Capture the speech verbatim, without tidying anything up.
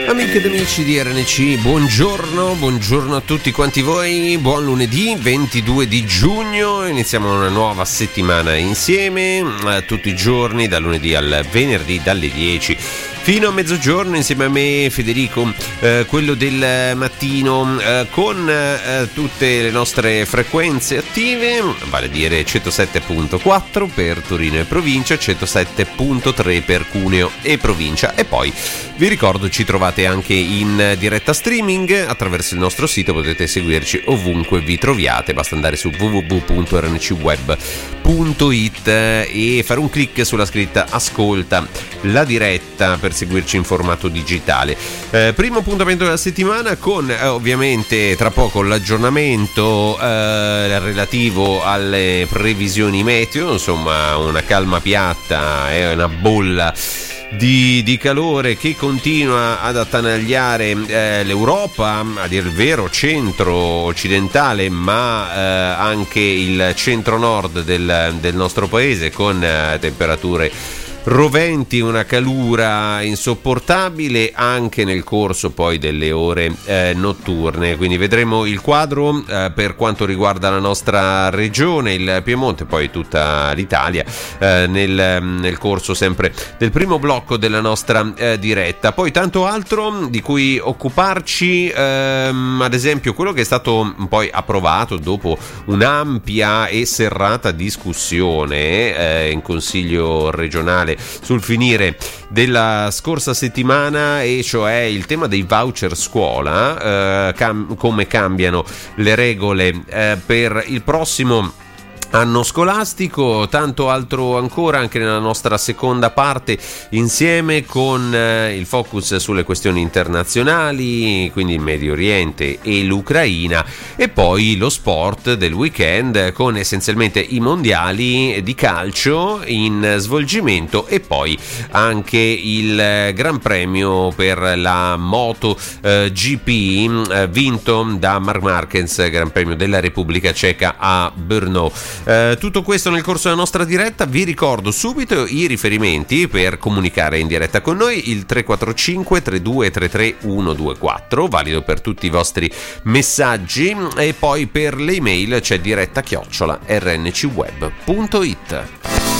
Amiche ed amici di R N C, buongiorno, buongiorno a tutti quanti voi, buon lunedì ventidue di giugno, iniziamo una nuova settimana insieme, eh, tutti i giorni, dal lunedì al venerdì, dalle dieci fino a mezzogiorno, insieme a me Federico, eh, quello del mattino, eh, con eh, tutte le nostre frequenze attive, vale a dire centosette virgola quattro per Torino e provincia, centosette virgola tre per Cuneo e provincia, e poi vi ricordo ci trovate anche in diretta streaming attraverso il nostro sito, potete seguirci ovunque vi troviate, basta andare su w w w punto r n c web punto i t e fare un clic sulla scritta ascolta la diretta per seguirci in formato digitale. Eh, primo appuntamento della settimana con eh, ovviamente tra poco l'aggiornamento eh, relativo alle previsioni meteo, insomma una calma piatta e una bolla Di, di calore che continua ad attanagliare eh, l'Europa, a dir il vero centro occidentale, ma eh, anche il centro-nord del, del nostro paese, con eh, temperature roventi, una calura insopportabile anche nel corso poi delle ore eh, notturne. Quindi vedremo il quadro eh, per quanto riguarda la nostra regione, il Piemonte, poi tutta l'Italia eh, nel, nel corso sempre del primo blocco della nostra eh, diretta. Poi tanto altro di cui occuparci, ehm, ad esempio quello che è stato poi approvato dopo un'ampia e serrata discussione eh, in Consiglio regionale sul finire della scorsa settimana, e cioè il tema dei voucher scuola, eh, cam- come cambiano le regole eh, per il prossimo anno scolastico. Tanto altro ancora anche nella nostra seconda parte, insieme con eh, il focus sulle questioni internazionali, quindi il Medio Oriente e l'Ucraina, e poi lo sport del weekend con essenzialmente i mondiali di calcio in svolgimento, e poi anche il Gran Premio per la Moto eh, G P eh, vinto da Marc Marquez, Gran Premio della Repubblica Ceca a Brno. Uh, tutto questo nel corso della nostra diretta. Vi ricordo subito i riferimenti per comunicare in diretta con noi: il tre quattro cinque tre due tre tre uno due quattro, valido per tutti i vostri messaggi, e poi per le email c'è diretta chiocciola r n c web punto i t.